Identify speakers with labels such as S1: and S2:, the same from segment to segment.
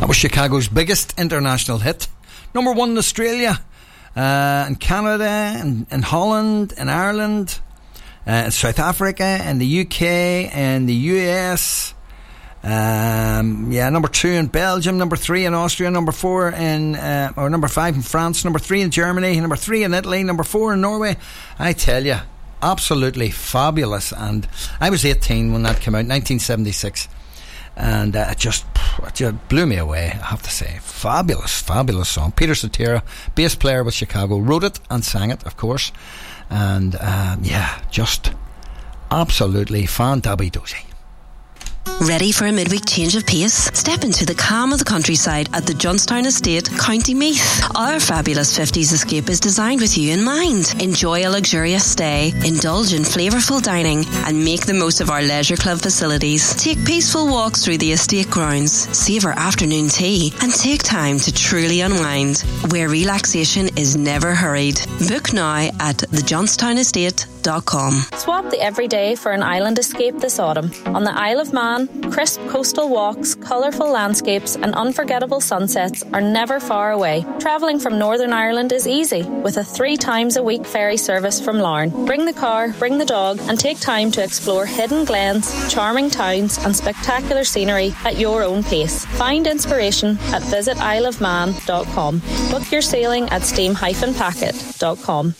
S1: That was Chicago's biggest international hit. Number 1 in Australia, in Canada, in Holland, in Ireland, in South Africa, in the UK, in the US. Number 2 in Belgium, number 3 in Austria, number 4 in number 5 in France, number 3 in Germany, number 3 in Italy, number 4 in Norway. I tell you, absolutely fabulous. And I was 18 when that came out, 1976, and it just blew me away, I have to say. Fabulous song. Peter Cetera, bass player with Chicago, wrote it and sang it, of course, and just absolutely fan-dabby-dozy.
S2: Ready for a midweek change of pace? Step into the calm of the countryside at the Johnstown Estate, County Meath. Our fabulous 50s escape is designed with you in mind. Enjoy a luxurious stay, indulge in flavourful dining, and make the most of our leisure club facilities. Take peaceful walks through the estate grounds, savour afternoon tea, and take time to truly unwind, where relaxation is never hurried. Book now at thejohnston.estate.com.
S3: Swap the everyday for an island escape this autumn. On the Isle of Man, crisp coastal walks, colourful landscapes and unforgettable sunsets are never far away. Travelling from Northern Ireland is easy with a 3 times a week ferry service from Larne. Bring the car, bring the dog and take time to explore hidden glens, charming towns and spectacular scenery at your own pace. Find inspiration at visitisleofman.com. Book your sailing at steam-packet.com.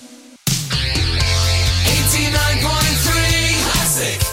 S4: 89.3 Classic.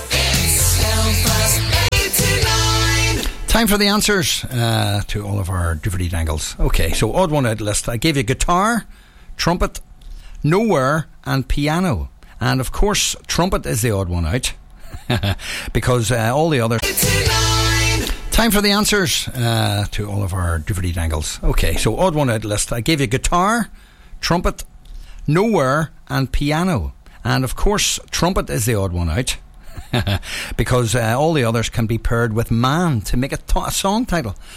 S1: Time for the answers to all of our different dangles. Okay, so odd one out list. I gave you guitar, trumpet, nowhere and piano. And of course, trumpet is the odd one out because all the others... 89. Time for the answers to all of our different dangles. Okay, so odd one out list. I gave you guitar, trumpet, nowhere and piano. And of course, trumpet is the odd one out because all the others can be paired with man to make a song title.